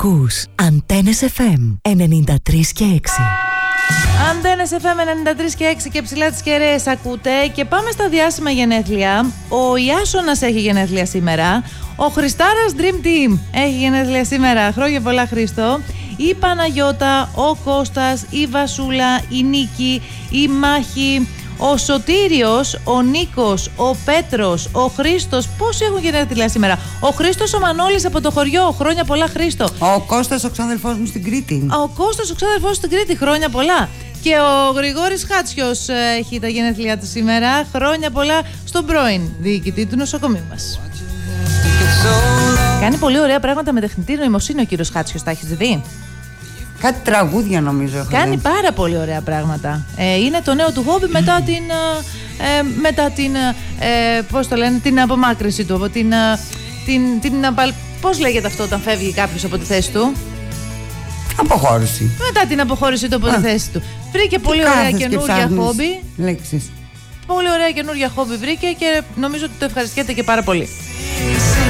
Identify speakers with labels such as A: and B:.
A: Ακούς Αντένες FM 93 και 6.
B: Αντένες FM 93 και 6 και ψηλά τις κεραίες ακούτε. Και πάμε στα διάσημα γενέθλια. Ο Ιάσονας έχει γενέθλια σήμερα. Ο Χριστάρας Dream Team έχει γενέθλια σήμερα. Χρόνια πολλά, Χρήστο. Η Παναγιώτα, ο Κώστας, η Βασούλα, η Νίκη, η Μάχη, ο Σωτήριος, ο Νίκος, ο Πέτρος, ο Χρήστος. Πόσοι έχουν γενέθλια σήμερα? Ο Χρήστος ο Μανώλης από το χωριό. Χρόνια πολλά, Χρήστο.
C: Ο Κώστας ο ξάδελφός μου στην Κρήτη.
B: Ο Κώστας ο ξάδελφός στην Κρήτη. Χρόνια πολλά. Και ο Γρηγόρης Χάτσιος έχει τα γενέθλιά του σήμερα. Χρόνια πολλά στον πρώην διοικητή του νοσοκομείου μας. Κάνει πολύ ωραία πράγματα με τεχνητή νοημοσύνη ο κύριος Χάτσιος. Τα έχεις δει?
C: Κάτι τραγούδια νομίζω.
B: Κάνει πάρα πολύ ωραία πράγματα. Είναι το νέο του χόμπι μετά την πώς το λένε, την απομάκρυνση του. Πώς λέγεται αυτό όταν φεύγει κάποιος από τη θέση του?
C: Αποχώρηση.
B: Μετά την αποχώρηση του από τη θέση του. Βρήκε πολύ ωραία καινούργια χόμπι.
C: Λέξεις.
B: Πολύ ωραία καινούργια χόμπι βρήκε και νομίζω ότι το ευχαριστιέται και πάρα πολύ.